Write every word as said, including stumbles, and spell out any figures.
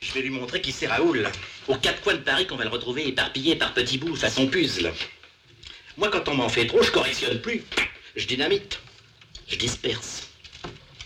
Je vais lui montrer qui c'est Raoul. Aux quatre coins de Paris qu'on va le retrouver éparpillé par petits bouts, façon puzzle. Moi, quand on m'en fait trop, je correctionne plus. Je dynamite. Je disperse.